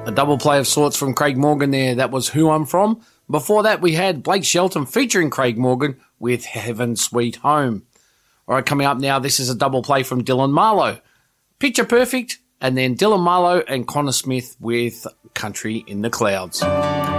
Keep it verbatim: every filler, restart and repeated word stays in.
A double play of sorts from Craig Morgan there. That was Who I'm From. Before that, we had Blake Shelton featuring Craig Morgan with Heaven Sweet Home. All right, coming up now, this is a double play from Dylan Marlowe. Picture Perfect, and then Dylan Marlowe and Connor Smith with Country in the Clouds.